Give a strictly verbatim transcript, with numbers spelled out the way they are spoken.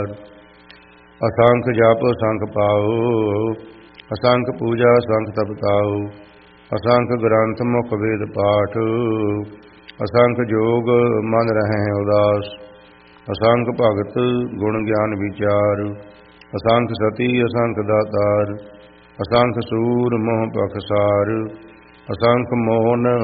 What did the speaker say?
असंख जप असंख पाओ, असंख पूजा असंख तपताओ। असंख ग्रंथ मुख वेद पाठ, असंख जोग मन रहें उदास। असंख भगत गुण ज्ञान विचार, असंख सती असंख दातार। असंख सूर मोह पखसार, असंख मोहन